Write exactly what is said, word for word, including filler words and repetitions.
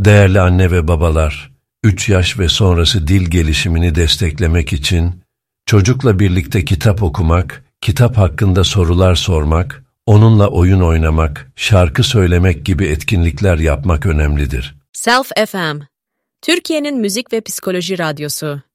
Değerli anne ve babalar, üç yaş ve sonrası dil gelişimini desteklemek için çocukla birlikte kitap okumak, kitap hakkında sorular sormak, onunla oyun oynamak, şarkı söylemek gibi etkinlikler yapmak önemlidir. Self F M, Türkiye'nin müzik ve psikoloji radyosu.